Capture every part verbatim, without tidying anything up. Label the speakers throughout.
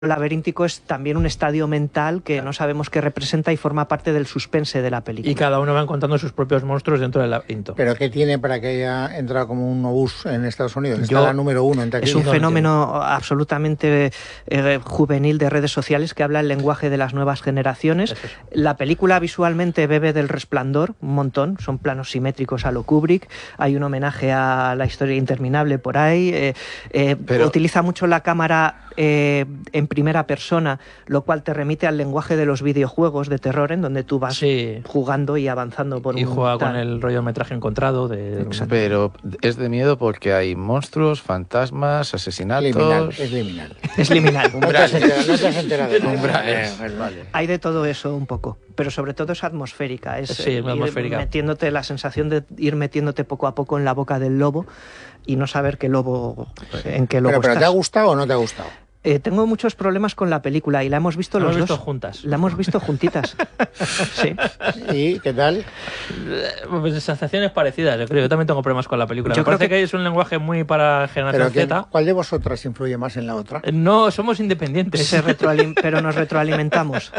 Speaker 1: laberíntico es también un estadio mental que no sabemos qué representa y forma parte del suspense de la película.
Speaker 2: Y cada uno va encontrando sus propios monstruos dentro del laberinto.
Speaker 3: ¿Pero qué tiene para que haya entrado como un obús en Estados Unidos? Está
Speaker 1: Yo,
Speaker 3: la número uno en
Speaker 1: Es un fenómeno absolutamente eh, juvenil de redes sociales que habla el lenguaje de las nuevas generaciones.
Speaker 2: Eso es.
Speaker 1: La película visualmente bebe del Resplandor un montón, son planos simétricos a lo Kubrick, hay un homenaje a La historia interminable por ahí, eh, eh,
Speaker 4: Pero...
Speaker 1: utiliza mucho la cámara eh, en primera persona, lo cual te remite al lenguaje de los videojuegos de terror, en donde tú vas
Speaker 2: sí.
Speaker 1: jugando y avanzando por
Speaker 2: y
Speaker 1: un...
Speaker 2: Y juega
Speaker 1: tal.
Speaker 2: con el rollo de metraje encontrado. De...
Speaker 4: Pero es de miedo porque hay monstruos, fantasmas, asesinatos...
Speaker 3: Liminal, es liminal.
Speaker 1: Es liminal.
Speaker 3: No te has enterado, no te has enterado de nada.
Speaker 4: Umbrales.
Speaker 3: Eh, pues vale.
Speaker 1: Hay de todo eso un poco, pero sobre todo es atmosférica. Es
Speaker 2: Sí,
Speaker 1: ir
Speaker 2: atmosférica.
Speaker 1: metiéndote la sensación de ir metiéndote poco a poco en la boca del lobo y no saber qué lobo, en qué lobo
Speaker 3: Pero, pero
Speaker 1: estás.
Speaker 3: ¿te ha gustado o no te ha gustado?
Speaker 1: Eh, tengo muchos problemas con la película y la hemos visto
Speaker 2: La
Speaker 1: los
Speaker 2: hemos visto
Speaker 1: dos.
Speaker 2: juntas.
Speaker 1: La hemos visto juntitas. Sí.
Speaker 3: ¿Y qué tal?
Speaker 2: Pues sensaciones parecidas, yo creo. Yo también tengo problemas con la película.
Speaker 1: Yo
Speaker 2: Me parece
Speaker 1: creo que-
Speaker 2: que... es un lenguaje muy para generación
Speaker 3: ¿Pero quién-
Speaker 2: Z.
Speaker 3: ¿Cuál de vosotras influye más en la otra?
Speaker 2: No, somos independientes.
Speaker 1: Se retroalim- pero nos retroalimentamos.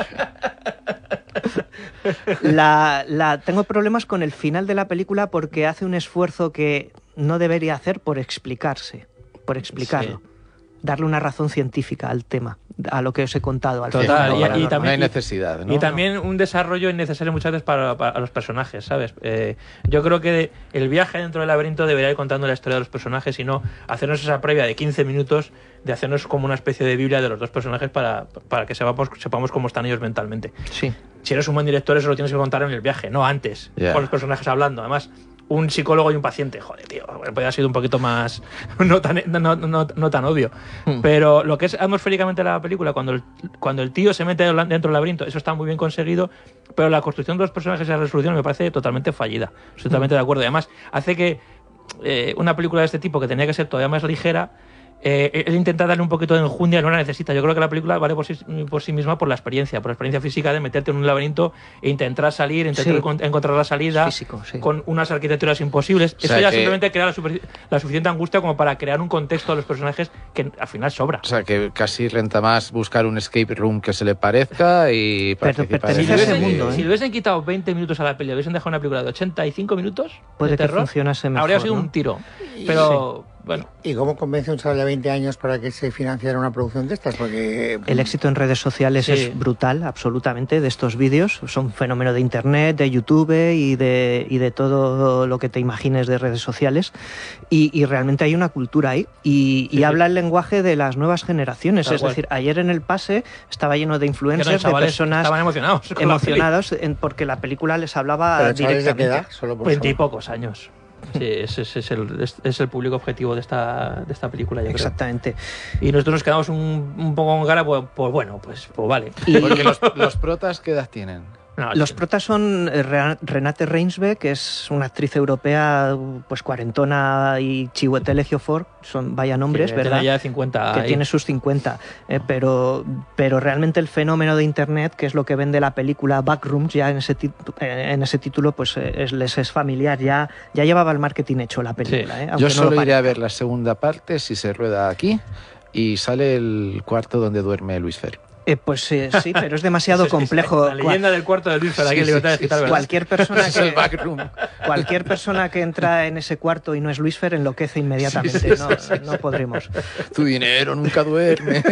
Speaker 1: La, la, tengo problemas con el final de la película porque hace un esfuerzo que no debería hacer por explicarse, por explicarlo.
Speaker 2: Sí.
Speaker 1: Darle una razón científica al tema, a lo que os he contado. Al
Speaker 2: Total,
Speaker 1: fenómeno
Speaker 2: y- y
Speaker 1: paranormal.
Speaker 2: también-
Speaker 4: No hay necesidad, ¿no?
Speaker 2: Y también un desarrollo innecesario muchas veces para, para los personajes, ¿sabes? Eh, yo creo que el viaje dentro del laberinto debería ir contando la historia de los personajes y no hacernos esa previa de quince minutos de hacernos como una especie de biblia de los dos personajes para, para que sepamos, sepamos cómo están ellos mentalmente.
Speaker 1: Sí.
Speaker 2: Si eres un buen director, eso lo tienes que contar en el viaje, no antes,
Speaker 4: Yeah.
Speaker 2: con los personajes hablando. Además, un psicólogo y un paciente, joder, tío, podría haber sido un poquito más, no tan, no, no, no, no tan obvio.
Speaker 1: Hmm.
Speaker 2: Pero lo que es atmosféricamente la película, cuando el, cuando el tío se mete dentro del laberinto, eso está muy bien conseguido, pero la construcción de los personajes y la resolución me parece totalmente fallida. Estoy totalmente de acuerdo. Y además, hace que eh, una película de este tipo, que tenía que ser todavía más ligera, Eh, él intenta darle un poquito de enjundia, no la necesita. Yo creo que la película vale por sí, por sí misma por la experiencia, por la experiencia física de meterte en un laberinto e intentar salir, intentar
Speaker 1: Sí.
Speaker 2: encont- encontrar la salida
Speaker 1: Físico, sí.
Speaker 2: con unas arquitecturas imposibles.
Speaker 4: O
Speaker 2: Eso
Speaker 4: sea
Speaker 2: ya
Speaker 4: que-
Speaker 2: simplemente crea la, super- la suficiente angustia como para crear un contexto de los personajes que al final sobra.
Speaker 4: O sea, que casi renta más buscar un escape room que se le parezca y
Speaker 1: Pero
Speaker 4: participar en
Speaker 1: pertenece
Speaker 2: Si
Speaker 1: a
Speaker 2: le,
Speaker 1: ese
Speaker 4: él.
Speaker 2: hubiesen,
Speaker 1: mundo, ¿eh?
Speaker 2: si le hubiesen quitado veinte minutos a la peli, le hubiesen dejado una película de ochenta y cinco minutos
Speaker 1: Puede
Speaker 2: de
Speaker 1: que
Speaker 2: terror,
Speaker 1: funcionase mejor,
Speaker 2: habría sido
Speaker 1: ¿no?
Speaker 2: un tiro. Pero, bueno...
Speaker 3: ¿Y cómo convence a un chaval de veinte años para que se financiara una producción de estas? Porque
Speaker 1: El éxito en redes sociales
Speaker 2: Sí.
Speaker 1: es brutal, absolutamente, de estos vídeos. Son fenómeno de Internet, de YouTube y de, y de todo lo que te imagines de redes sociales. Y, y realmente hay una cultura ahí. Y, y
Speaker 2: Sí, sí.
Speaker 1: habla el lenguaje de las nuevas generaciones.
Speaker 2: Tal
Speaker 1: es
Speaker 2: cual.
Speaker 1: decir, ayer en el pase estaba lleno de
Speaker 2: que
Speaker 1: influencers,
Speaker 2: los
Speaker 1: de
Speaker 2: chavales
Speaker 1: personas
Speaker 2: estaban emocionados. con la peli.
Speaker 1: emocionados en- porque la película les hablaba
Speaker 3: ¿Pero chavales de qué
Speaker 1: directamente.
Speaker 3: edad? Solo por
Speaker 2: Veinte y
Speaker 3: saber.
Speaker 2: pocos años. Sí, ese, ese es, el, es, es el público objetivo de esta, de esta película, yo
Speaker 1: Exactamente.
Speaker 2: creo. Y nosotros nos quedamos un, un poco con cara, pues, pues bueno, pues, pues vale.
Speaker 1: Y
Speaker 4: Porque los, los protas, ¿qué edad tienen?
Speaker 2: No,
Speaker 1: los
Speaker 2: sí.
Speaker 1: protas son eh, Re- Renate Reinsve, que es una actriz europea, pues cuarentona, y Chiwetel Ejiofor, son vaya nombres,
Speaker 2: que
Speaker 1: ¿verdad?
Speaker 2: tiene ya cincuenta
Speaker 1: que
Speaker 2: ahí.
Speaker 1: tiene sus cincuenta, eh, pero, pero realmente el fenómeno de Internet, que es lo que vende la película Backrooms, ya en ese, tit- eh, en ese título, pues eh, es, les es familiar, ya, ya llevaba el marketing hecho la película.
Speaker 2: Sí.
Speaker 1: eh, aunque
Speaker 4: Yo
Speaker 1: no
Speaker 4: solo
Speaker 1: lo
Speaker 4: iré a
Speaker 1: parezca.
Speaker 4: ver la segunda parte si se rueda aquí y sale el cuarto donde duerme Luis Fer.
Speaker 1: Eh, pues eh, sí, pero es demasiado
Speaker 2: Eso es-
Speaker 1: complejo.
Speaker 2: La leyenda del cuarto de Luis Fer, aquí
Speaker 4: Sí,
Speaker 2: en Libertad
Speaker 4: sí,
Speaker 2: Digital,
Speaker 4: sí,
Speaker 2: ¿verdad?
Speaker 1: Cualquier persona
Speaker 4: Es el
Speaker 1: que
Speaker 4: backroom.
Speaker 1: cualquier persona que entra en ese cuarto y no es Luis Fer enloquece inmediatamente.
Speaker 4: Sí, sí,
Speaker 1: no,
Speaker 4: sí, sí,
Speaker 1: no
Speaker 4: sí.
Speaker 1: podremos.
Speaker 4: Tu dinero nunca duerme.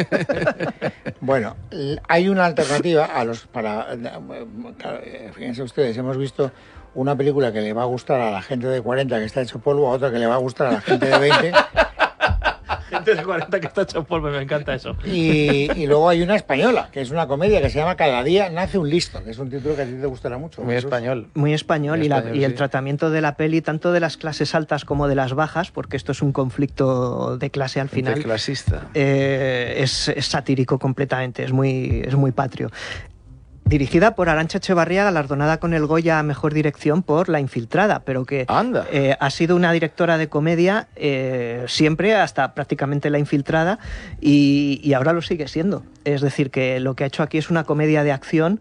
Speaker 3: Bueno, l- hay una alternativa a los para claro, eh, fíjense ustedes, hemos visto una película que le va a gustar a la gente de cuarenta que está hecho polvo, a otra que le va a gustar a la gente de veinte
Speaker 2: Gente de cuarenta que está hecho polvo, me encanta eso.
Speaker 3: y, y luego hay una española, que es una comedia que se llama Cada día nace un listo, que es un título que a ti te gustará mucho.
Speaker 4: Muy
Speaker 3: Jesús.
Speaker 4: español.
Speaker 1: Muy español,
Speaker 4: Muy
Speaker 1: y, la-
Speaker 4: español,
Speaker 1: y el
Speaker 4: sí.
Speaker 1: tratamiento de la peli, tanto de las clases altas como de las bajas, porque esto es un conflicto de clase al final,
Speaker 4: Clasista.
Speaker 1: eh, es, es satírico completamente, es muy, es muy patrio. Dirigida por Arantxa Echevarría, galardonada con el Goya a Mejor Dirección por La Infiltrada, pero que
Speaker 4: Anda.
Speaker 1: eh, ha sido una directora de comedia eh, siempre, hasta prácticamente La Infiltrada, y, y ahora lo sigue siendo. Es decir, que lo que ha hecho aquí es una comedia de acción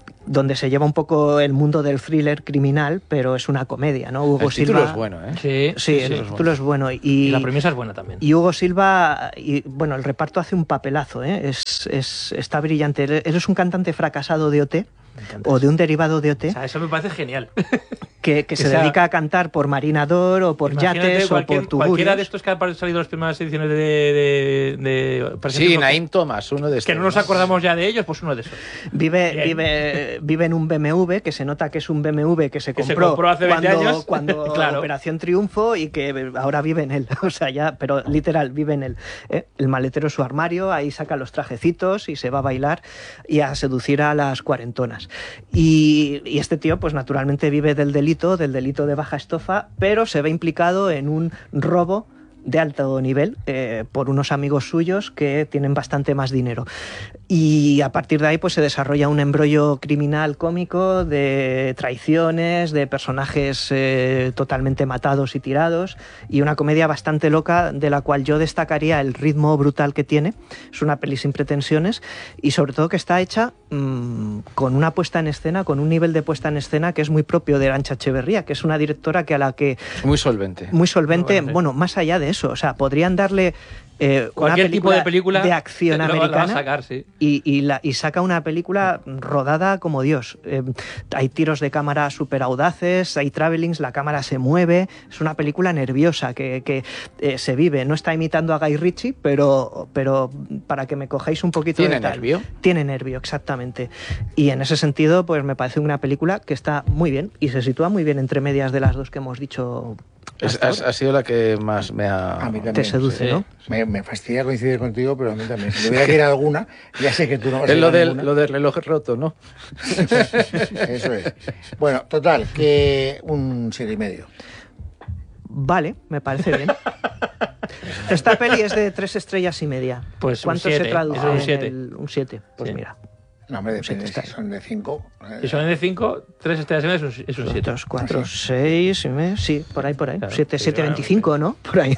Speaker 1: donde se lleva un poco el mundo del thriller criminal, pero es una comedia, ¿no? Hugo
Speaker 4: el título
Speaker 1: Silva,
Speaker 4: es bueno, ¿eh?
Speaker 2: Sí,
Speaker 1: Sí,
Speaker 2: sí,
Speaker 1: el
Speaker 2: sí.
Speaker 1: título es bueno. Y,
Speaker 2: Y la premisa es buena también.
Speaker 1: y Hugo Silva, y, bueno, el reparto hace un papelazo, ¿eh? Es, es, está brillante. Él es un cantante fracasado de O T, o de un derivado de O T,
Speaker 2: O sea, eso me parece genial.
Speaker 1: que, que
Speaker 2: que
Speaker 1: se
Speaker 2: sea-
Speaker 1: dedica a cantar por Marinador o por
Speaker 2: Imagínate
Speaker 1: yates o
Speaker 2: cualquier-
Speaker 1: por tuburios.
Speaker 2: Cualquiera de estos que han salido en las primeras ediciones de... de, de- por
Speaker 4: Sí,
Speaker 2: ejemplo,
Speaker 4: Naim Thomas, uno de estos.
Speaker 2: que no nos acordamos ya de ellos, pues uno de esos.
Speaker 1: Vive,
Speaker 2: Bien.
Speaker 1: vive, vive en un B M W, que se nota que es un B M W que se
Speaker 2: Que se
Speaker 1: compró,
Speaker 2: compró hace veinte
Speaker 1: cuando,
Speaker 2: años.
Speaker 1: cuando
Speaker 2: Claro.
Speaker 1: Operación Triunfo, y que ahora vive en él. O sea, ya, pero literal, vive en él. ¿eh? El maletero es su armario, ahí saca los trajecitos y se va a bailar y a seducir a las cuarentonas. Y, y este tío, pues naturalmente vive del delito, del delito de baja estofa, pero se ve implicado en un robo de alto nivel eh, por unos amigos suyos que tienen bastante más dinero. Y a partir de ahí pues se desarrolla un embrollo criminal cómico de traiciones, de personajes eh, totalmente matados y tirados, y una comedia bastante loca de la cual yo destacaría el ritmo brutal que tiene. Es una peli sin pretensiones y sobre todo que está hecha mmm, con una puesta en escena, con un nivel de puesta en escena que es muy propio de Arantxa Echeverría, que es una directora que a la que
Speaker 4: Muy solvente.
Speaker 1: muy solvente,
Speaker 2: Muy
Speaker 1: bueno, más allá de eso, o sea, podrían darle eh,
Speaker 2: Cualquier
Speaker 1: una
Speaker 2: tipo de película
Speaker 1: de acción
Speaker 2: lo- lo va a
Speaker 1: americana
Speaker 2: sacar, sí.
Speaker 1: y, y, la, y saca una película rodada como Dios. Eh, hay tiros de cámara súper audaces, hay travelings, la cámara se mueve, es una película nerviosa que, que eh, se vive. No está imitando a Guy Ritchie, pero, pero para que me cojáis un poquito
Speaker 4: ¿Tiene
Speaker 1: de tal.
Speaker 4: nervio?
Speaker 1: Tiene nervio, exactamente. Y en ese sentido, pues me parece una película que está muy bien y se sitúa muy bien entre medias de las dos que hemos dicho.
Speaker 4: Es-
Speaker 1: hasta
Speaker 4: ha,
Speaker 1: ahora.
Speaker 4: ha sido la que más me ha...
Speaker 3: A mí también.
Speaker 1: Te seduce,
Speaker 2: sí.
Speaker 1: ¿no?
Speaker 3: Me, me fastidia coincidir contigo, pero a mí también. Si tuviera que ir a alguna, ya sé que tú no vas a
Speaker 4: Es
Speaker 3: ir
Speaker 4: lo
Speaker 3: a
Speaker 4: del,
Speaker 3: ninguna.
Speaker 4: lo del reloj roto, ¿no?
Speaker 3: Eso es. Bueno, total, que un siete y medio.
Speaker 1: Vale, me parece bien. Esta peli es de tres estrellas y media.
Speaker 2: Pues un
Speaker 1: ¿Cuánto
Speaker 2: siete,
Speaker 1: se traduce?
Speaker 2: es un
Speaker 1: en
Speaker 2: siete.
Speaker 1: el- un siete. Pues
Speaker 2: Sí.
Speaker 1: mira.
Speaker 3: No, me depende
Speaker 1: está
Speaker 3: si
Speaker 1: bien.
Speaker 3: son de cinco.
Speaker 2: Si son de cinco, tres estrellas y media es un, es un siete.
Speaker 1: Dos, cuatro, seis, y me- sí, por ahí, por ahí.
Speaker 2: Claro,
Speaker 1: siete,
Speaker 2: sí,
Speaker 1: siete,
Speaker 2: claro,
Speaker 1: veinticinco, ¿no? Por ahí.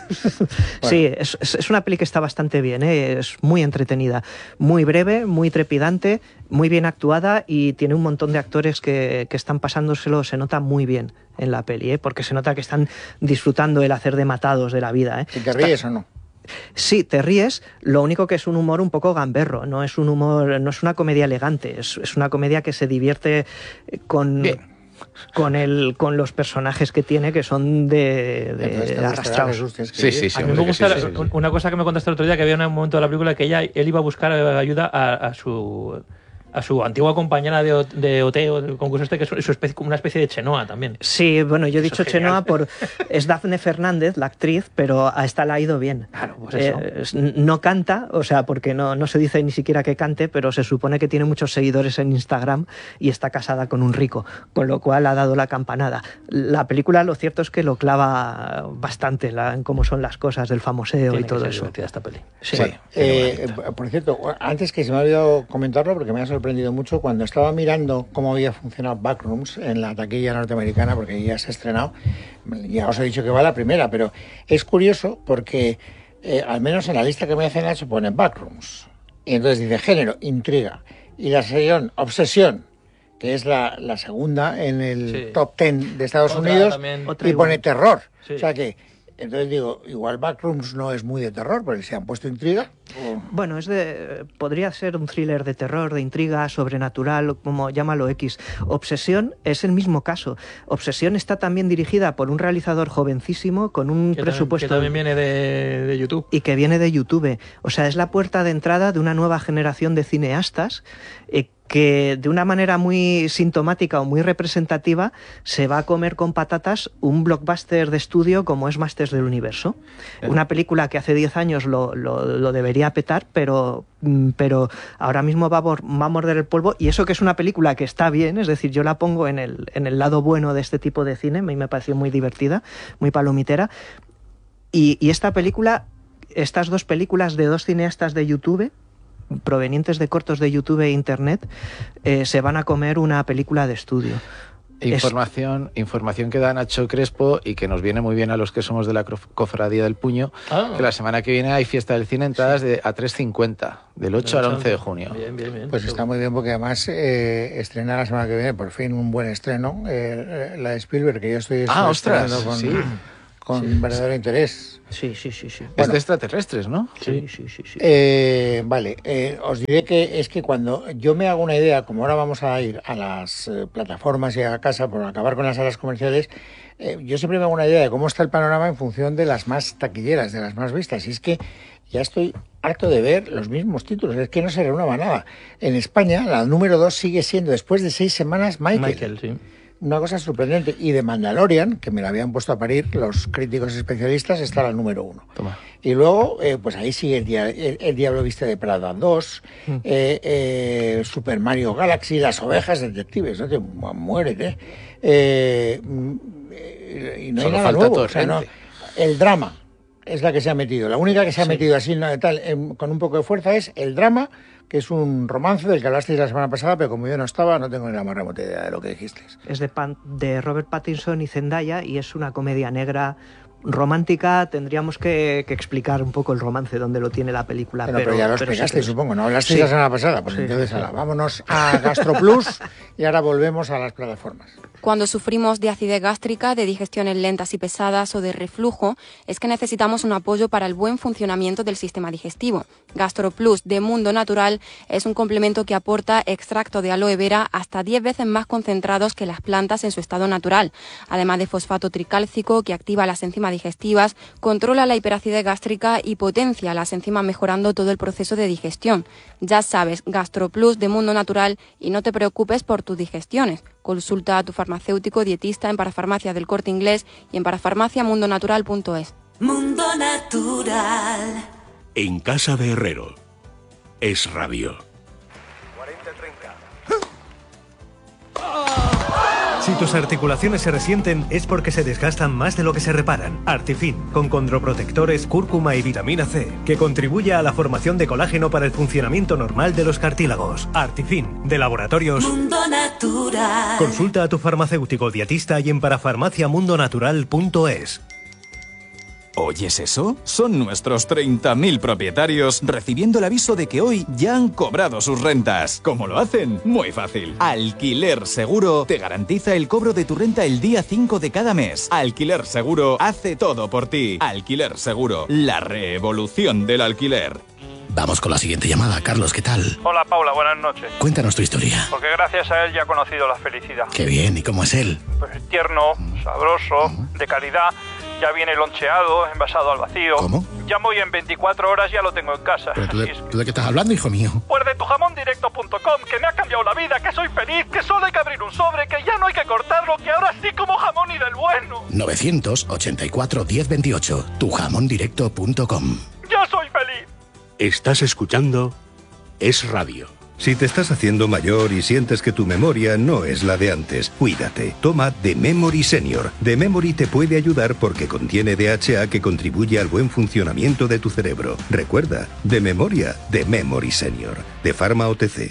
Speaker 1: Sí, es, es- es una peli que está bastante bien, ¿eh? Es muy entretenida, muy breve, muy trepidante, muy bien actuada y tiene un montón de actores que, que están pasándoselo, se nota muy bien en la peli, ¿eh? Porque se nota que están disfrutando el hacer de matados de la vida, ¿eh?
Speaker 3: ¿Y te ríes o no?
Speaker 1: Sí, te ríes, lo único que es un humor un poco gamberro, no es un humor, no es una comedia elegante, es, es una comedia que se divierte con,
Speaker 4: Bien.
Speaker 1: con el, con los personajes que tiene, que son de, de
Speaker 3: Entonces, ¿te gustará,
Speaker 1: arrastrados.
Speaker 3: Jesús? Tienes que
Speaker 4: Sí,
Speaker 3: ir.
Speaker 4: sí, sí.
Speaker 2: A mí me
Speaker 4: hombre, que
Speaker 2: gusta
Speaker 4: sí, sí, sí.
Speaker 2: una cosa que me contaste el otro día, que había un momento de la película que ella, él iba a buscar ayuda a, a su a su antigua compañera de, O- de O T, o del concurso este, que es su especie, como una especie de Chenoa también.
Speaker 1: Sí, bueno, yo he
Speaker 2: Eso
Speaker 1: dicho
Speaker 2: es genial.
Speaker 1: Chenoa por... Es Dafne Fernández, la actriz, pero a esta la ha ido bien.
Speaker 2: Claro, pues eso.
Speaker 1: Eh, es- no canta, o sea, porque no, no se dice ni siquiera que cante, pero se supone que tiene muchos seguidores en Instagram y está casada con un rico, con lo cual ha dado la campanada. La película, lo cierto es que lo clava bastante la- en cómo son las cosas del famoseo
Speaker 2: Tiene
Speaker 1: y
Speaker 2: que
Speaker 1: todo
Speaker 2: ser
Speaker 1: eso.
Speaker 2: divertida esta peli.
Speaker 1: Sí.
Speaker 3: Bueno, eh, por cierto, antes que se me ha olvidado comentarlo, porque me ha sorprendido mucho, cuando estaba mirando cómo había funcionado Backrooms en la taquilla norteamericana, porque ya se ha estrenado, ya os he dicho que va la primera, pero es curioso porque, eh, al menos en la lista que me hace Nacho, pone Backrooms. Y entonces dice género, intriga. Y la sección Obsesión, que es la, la segunda en el
Speaker 2: Sí.
Speaker 3: top ten de Estados
Speaker 2: Otra
Speaker 3: Unidos,
Speaker 2: también.
Speaker 1: Otra
Speaker 3: y
Speaker 1: igual.
Speaker 3: pone terror.
Speaker 2: Sí.
Speaker 3: O sea que, entonces digo, igual Backrooms no es muy de terror, porque se han puesto intriga. o-
Speaker 1: Bueno, es de, podría ser un thriller de terror, de intriga, sobrenatural, como llámalo X. Obsesión es el mismo caso. Obsesión está también dirigida por un realizador jovencísimo con un
Speaker 2: Que
Speaker 1: presupuesto
Speaker 2: También, que también viene de, de YouTube.
Speaker 1: y que viene de YouTube. O sea, es la puerta de entrada de una nueva generación de cineastas eh, que de una manera muy sintomática o muy representativa se va a comer con patatas un blockbuster de estudio como es Masters del Universo. Una película que hace diez años lo, lo, lo debería petar, pero, mm, pero ahora mismo va a, bor- va a morder el polvo, y eso que es una película que está bien, es decir, yo la pongo en el, en el lado bueno de este tipo de cine, a mí me pareció muy divertida, muy palomitera, y, y esta película, estas dos películas de dos cineastas de YouTube, provenientes de cortos de YouTube e Internet, eh, se van a comer una película de estudio.
Speaker 4: Información, es... información que da Nacho Crespo y que nos viene muy bien a los que somos de la Cofradía del Puño, ah. que la semana que viene hay fiesta del cine, entradas sí. de a tres cincuenta, del ocho al once de junio.
Speaker 2: Bien, bien, bien.
Speaker 3: Pues está muy bien porque además eh, estrena la semana que viene, por fin, un buen estreno, eh, la de Spielberg, que yo estoy
Speaker 4: ah, ostras,
Speaker 3: con,
Speaker 4: sí.
Speaker 3: con
Speaker 1: sí,
Speaker 3: verdadero
Speaker 1: sí.
Speaker 3: interés.
Speaker 1: Sí, sí, sí. sí.
Speaker 4: Bueno, es
Speaker 3: Bueno,
Speaker 4: de extraterrestres, ¿no?
Speaker 1: Sí, sí, sí. sí.
Speaker 3: Eh, vale, eh, os diré que es que cuando yo me hago una idea, como ahora vamos a ir a las eh, plataformas y a casa por acabar con las salas comerciales, eh, yo siempre me hago una idea de cómo está el panorama en función de las más taquilleras, de las más vistas. Y es que ya estoy harto de ver los mismos títulos, es que no se renueva nada. En España, la número dos sigue siendo, después de seis semanas, Michael.
Speaker 2: Michael, sí.
Speaker 3: Una cosa sorprendente. Y de Mandalorian, que me la habían puesto a parir los críticos especialistas, está la número uno.
Speaker 4: Toma.
Speaker 3: Y luego, eh, pues ahí sigue el, dia el, el Diablo Viste de Prada dos, mm. eh, eh, Super Mario Galaxy, Las Ovejas Detectives, ¿no? Te muérete. Eh, y no
Speaker 4: Solo
Speaker 3: hay nada
Speaker 4: falta
Speaker 3: nuevo. O sea, no, el drama es la que se ha metido. La única que se ha sí. metido así no, tal, eh, con un poco de fuerza es el drama, que es un romance del que hablasteis la semana pasada, pero como yo no estaba, no tengo ni la más remota idea de lo que dijisteis.
Speaker 1: Es de, Pan de Robert Pattinson y Zendaya y es una comedia negra romántica. Tendríamos que, que explicar un poco el romance, donde lo tiene la película.
Speaker 3: Bueno,
Speaker 1: pero,
Speaker 3: pero ya lo
Speaker 1: pero
Speaker 3: explicasteis,
Speaker 1: sí,
Speaker 3: supongo, ¿no? Hablasteis
Speaker 1: sí.
Speaker 3: la semana pasada, pues sí, entonces
Speaker 1: sí,
Speaker 3: ala,
Speaker 1: sí.
Speaker 3: vámonos a GastroPlus y ahora volvemos a las plataformas.
Speaker 5: Cuando sufrimos de acidez gástrica, de digestiones lentas y pesadas o de reflujo, es que necesitamos un apoyo para el buen funcionamiento del sistema digestivo. GastroPlus de Mundo Natural es un complemento que aporta extracto de aloe vera hasta diez veces más concentrados que las plantas en su estado natural, además de fosfato tricálcico que activa las enzimas digestivas, controla la hiperacidez gástrica y potencia las enzimas mejorando todo el proceso de digestión. Ya sabes, GastroPlus de Mundo Natural y no te preocupes por tus digestiones. Consulta a tu farmacéutico dietista en Parafarmacia del Corte Inglés y en parafarmacia mundo natural punto es.
Speaker 6: Mundo Natural.
Speaker 7: En casa de Herrero. Es radio.
Speaker 8: cuarenta treinta. Si tus articulaciones se resienten es porque se desgastan más de lo que se reparan. Artifin, con condroprotectores, cúrcuma y vitamina C, que contribuye a la formación de colágeno para el funcionamiento normal de los cartílagos. Artifin, de Laboratorios
Speaker 6: Mundo Natural.
Speaker 8: Consulta a tu farmacéutico dietista y en parafarmacia mundo natural punto es.
Speaker 9: ¿Oyes eso? Son nuestros treinta mil propietarios recibiendo el aviso de que hoy ya han cobrado sus rentas. ¿Cómo lo hacen? Muy fácil. Alquiler Seguro te garantiza el cobro de tu renta el día cinco de cada mes. Alquiler Seguro hace todo por ti. Alquiler Seguro, la revolución del alquiler.
Speaker 10: Vamos con la siguiente llamada. Carlos, ¿qué tal?
Speaker 11: Hola, Paula, buenas noches.
Speaker 10: Cuéntanos tu historia.
Speaker 11: Porque gracias a él ya he conocido la felicidad.
Speaker 10: Qué bien, ¿y cómo es él?
Speaker 11: Pues tierno, sabroso,
Speaker 10: ¿Mm?
Speaker 11: de calidad. Ya viene loncheado, envasado al vacío.
Speaker 10: ¿Cómo?
Speaker 11: Ya muy en veinticuatro horas ya lo tengo en casa.
Speaker 10: ¿Pero tú de,
Speaker 11: es...
Speaker 10: tú de qué estás hablando, hijo mío?
Speaker 11: Pues de tu jamón directo punto com, que me ha cambiado la vida, que soy feliz, que solo hay que abrir un sobre, que ya no hay que cortarlo, que ahora sí como jamón y del bueno.
Speaker 10: novecientos ochenta y cuatro, diez veintiocho, tu jamón directo punto com.
Speaker 11: ¡Ya soy feliz!
Speaker 7: Estás escuchando Es Radio.
Speaker 12: Si te estás haciendo mayor y sientes que tu memoria no es la de antes, cuídate. Toma The Memory Senior. The Memory te puede ayudar porque contiene D H A que contribuye al buen funcionamiento de tu cerebro. Recuerda, de memoria, The Memory Senior. De Pharma O T C.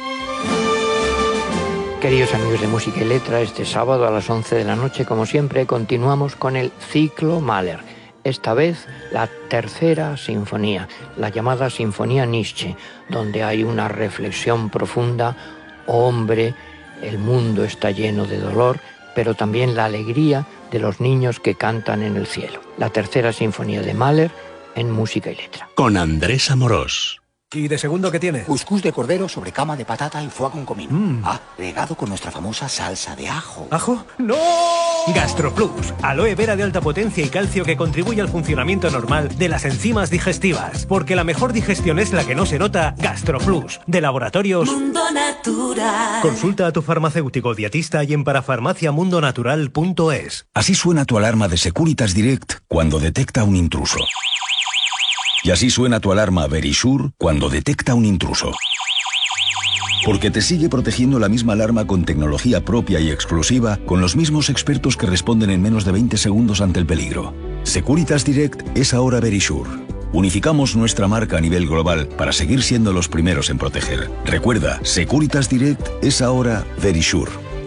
Speaker 13: Queridos amigos de Música y Letra, este sábado a las once de la noche, como siempre, continuamos con el ciclo Mahler. Esta vez la tercera sinfonía, la llamada Sinfonía Nietzsche, donde hay una reflexión profunda. Hombre, el mundo está lleno de dolor, pero también la alegría de los niños que cantan en el cielo. La tercera sinfonía de Mahler en Música y Letra.
Speaker 7: Con Andrés Amorós.
Speaker 8: ¿Y de segundo qué tiene?
Speaker 14: Cuscús de cordero sobre cama de patata y foie con comino.
Speaker 8: Mm.
Speaker 14: Ah, regado con nuestra famosa salsa de ajo.
Speaker 8: ¿Ajo? ¡No! GastroPlus, aloe vera de alta potencia y calcio que contribuye al funcionamiento normal de las enzimas digestivas. Porque la mejor digestión es la que no se nota. GastroPlus, de Laboratorios
Speaker 6: Mundo Natural.
Speaker 8: Consulta a tu farmacéutico dietista y en parafarmacia mundo natural punto es.
Speaker 9: Así suena tu alarma de Securitas Direct cuando detecta un intruso. Y así suena tu alarma Verisure cuando detecta un intruso. Porque te sigue protegiendo la misma alarma con tecnología propia y exclusiva, con los mismos expertos que responden en menos de veinte segundos ante el peligro. Securitas Direct es ahora Verisure. Unificamos nuestra marca a nivel global para seguir siendo los primeros en proteger. Recuerda, Securitas Direct es ahora Verisure.